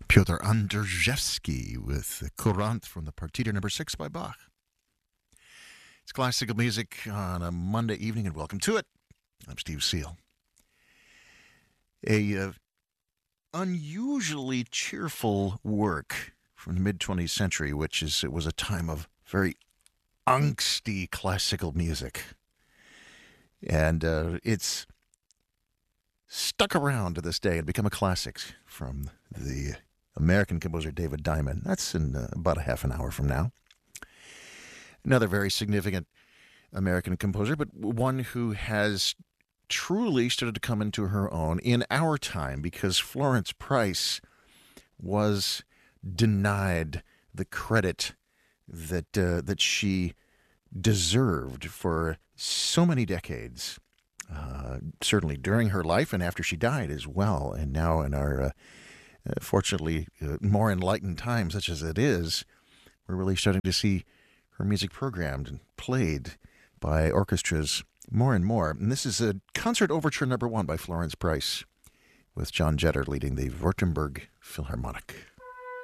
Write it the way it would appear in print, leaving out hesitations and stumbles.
Piotr Andrzejewski with Courant from the Partita number 6 by Bach. It's classical music on a Monday evening, and welcome to it. I'm Steve Seal. A unusually cheerful work from the mid-20th century, it was a time of very angsty classical music. And it's stuck around to this day and become a classic from the American composer David Diamond. That's in about a half an hour from now. Another very significant American composer, but one who has truly started to come into her own in our time, because Florence Price was denied the credit that she deserved for so many decades. Certainly during her life and after she died as well. And now in our, fortunately, more enlightened time, such as it is, we're really starting to see her music programmed and played by orchestras more and more. And this is a Concert Overture number 1 by Florence Price, with John Jetter leading the Württemberg Philharmonic.